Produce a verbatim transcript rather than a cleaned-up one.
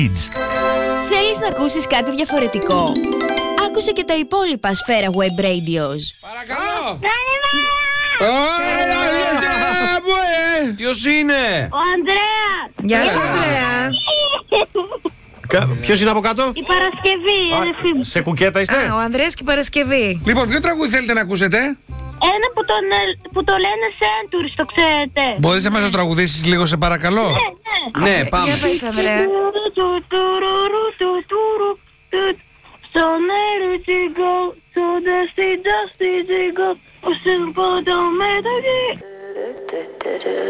Θέλεις να ακούσεις κάτι διαφορετικό? Άκουσε και τα υπόλοιπα Σφαίρα Web Radios. Παρακαλώ! Ποιος είναι? Ο Ανδρέας! Γεια σου, Ανδρέα. Ποιος είναι από κάτω? Η Παρασκευή, η αδερφή μου. Σε κουκέτα είστε? Α, ο Ανδρέας και η Παρασκευή. Λοιπόν, ποιο τραγούδι θέλετε να ακούσετε? Ένα που, τον, ε, που το λένε Centuries, το ξέρετε. Μπορείς να μας το τραγουδήσεις λίγο, σε παρακαλώ? Ναι, ναι. Ναι, πάμε. Για πες, Ανδρέα. So let it go, so dusty, dusty, go. Oh, simple, don't matter.